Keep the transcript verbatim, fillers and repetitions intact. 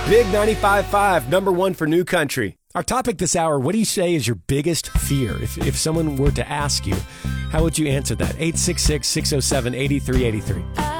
Big ninety-five point five, number one for New Country. Our topic this hour, what do you say is your biggest fear? If, if someone were to ask you, how would you answer that? eight six six, six oh seven, eight three eight three.